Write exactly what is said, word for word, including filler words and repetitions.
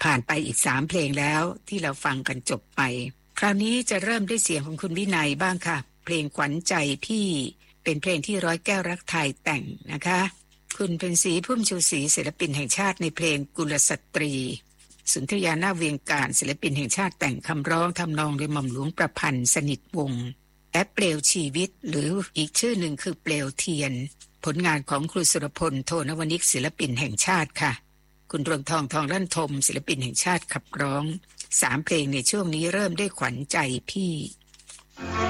ผ่านไปอีกสามเพลงแล้วที่เราฟังกันจบไปคราวนี้จะเริ่มด้วยเสียงของคุณวินัยบ้างค่ะเพลงขวัญใจพี่เป็นเพลงที่ร้อยแก้วรักไทยแต่งนะคะคุณเป็นศรีพุ่มชูศรีศิลปินแห่งชาติในเพลงกุลสตรีสุนทรยานาเวียงการศิลปินแห่งชาติแต่งคำร้องทำนองโดยหม่อมหลวงประพันธ์สนิทวงศ์และเปลวชีวิตหรืออีกชื่อหนึ่งคือเปลวเทียนผลงานของครูสุรพลโทนวนิกศิลปินแห่งชาติค่ะคุณรวงทองทองลั่นทมศิลปินแห่งชาติขับร้องสามเพลงในช่วงนี้เริ่มด้วยขวัญใจพี่